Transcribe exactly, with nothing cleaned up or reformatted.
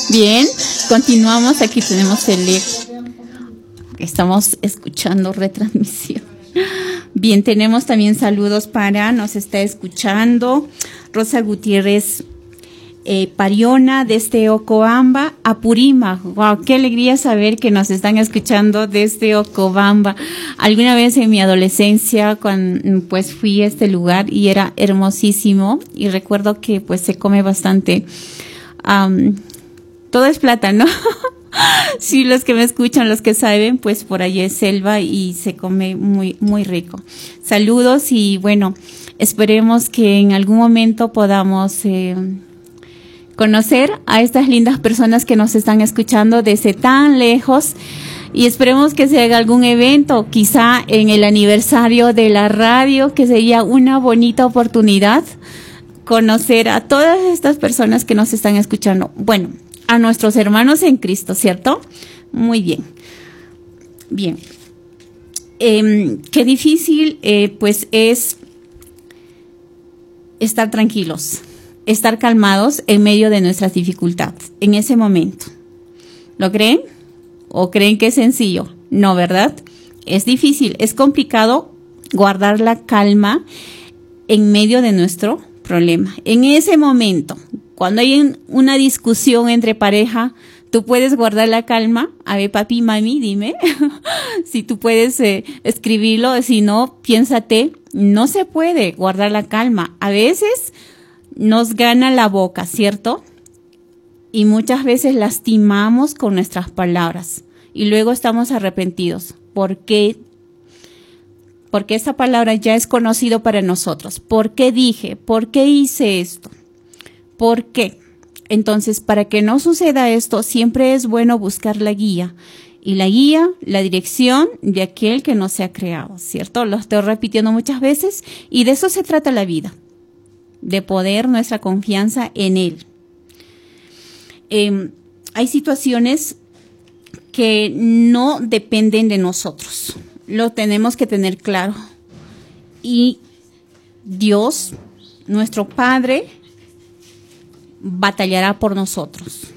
Bien, continuamos. Aquí tenemos el... Estamos escuchando retransmisión. Bien, tenemos también saludos para... Nos está escuchando Rosa Gutiérrez eh, Pariona desde Ocobamba, Apurima. Wow, qué alegría saber que nos están escuchando desde Ocobamba. Alguna vez en mi adolescencia, cuando pues fui a este lugar y era hermosísimo, y recuerdo que pues se come bastante. Um, todo es plata, ¿no? Sí, los que me escuchan, los que saben, pues por allí es selva y se come muy, muy rico. Saludos y bueno, esperemos que en algún momento podamos eh, conocer a estas lindas personas que nos están escuchando desde tan lejos, y esperemos que se haga algún evento, quizá en el aniversario de la radio, que sería una bonita oportunidad conocer a todas estas personas que nos están escuchando. Bueno, a nuestros hermanos en Cristo, ¿cierto? Muy bien. Bien. Eh, qué difícil, eh, pues, es estar tranquilos, estar calmados en medio de nuestras dificultades, en ese momento. ¿Lo creen? ¿O creen que es sencillo? No, ¿verdad? Es difícil, es complicado guardar la calma en medio de nuestro problema. En ese momento, cuando hay una discusión entre pareja, ¿tú puedes guardar la calma? A ver, papi, mami, dime. Si tú puedes eh, escribirlo, si no, piénsate. No se puede guardar la calma. A veces nos gana la boca, ¿cierto? Y muchas veces lastimamos con nuestras palabras. Y luego estamos arrepentidos. ¿Por qué? Porque esa palabra ya es conocido para nosotros. ¿Por qué dije? ¿Por qué hice esto? ¿Por qué? Entonces, para que no suceda esto, siempre es bueno buscar la guía. Y la guía, la dirección de aquel que nos ha creado, ¿cierto? Lo estoy repitiendo muchas veces y de eso se trata la vida. De poner nuestra confianza en Él. Eh, hay situaciones que no dependen de nosotros. Lo tenemos que tener claro. Y Dios, nuestro Padre, batallará por nosotros.